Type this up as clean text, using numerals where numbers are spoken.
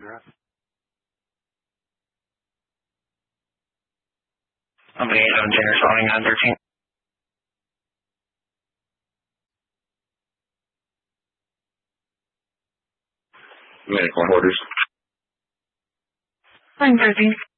address? Company 8 January following 913. Medical orders. 913.